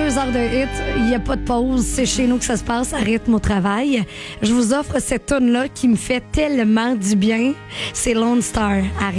2 heures de hit. Il n'y a pas de pause. C'est chez nous que ça se passe, à rythme au travail. Je vous offre cette tune-là qui me fait tellement du bien. C'est Lone Star.